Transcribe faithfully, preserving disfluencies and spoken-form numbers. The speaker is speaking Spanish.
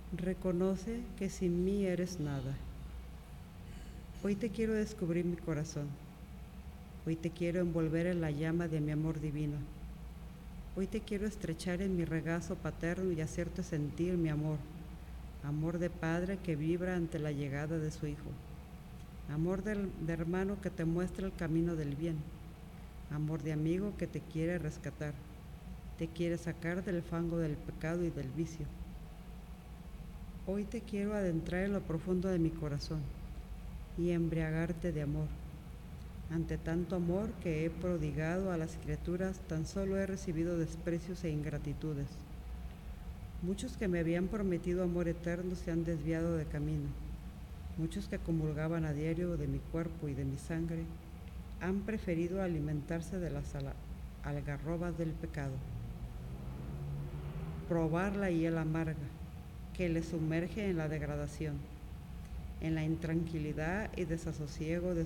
Reconoce que sin mí eres nada. Hoy te quiero descubrir mi corazón. Hoy te quiero envolver en la llama de mi amor divino. Hoy te quiero estrechar en mi regazo paterno y hacerte sentir mi amor. Amor de padre que vibra ante la llegada de su hijo. Amor de, de hermano que te muestra el camino del bien. Amor de amigo que te quiere rescatar. Te quiere sacar del fango del pecado y del vicio. Hoy te quiero adentrar en lo profundo de mi corazón y embriagarte de amor. Ante tanto amor que he prodigado a las criaturas, tan solo he recibido desprecios e ingratitudes. Muchos que me habían prometido amor eterno se han desviado de camino. Muchos que comulgaban a diario de mi cuerpo y de mi sangre han preferido alimentarse de las algarrobas del pecado, probar la hiel amarga que les sumerge en la degradación, en la intranquilidad y desasosiego de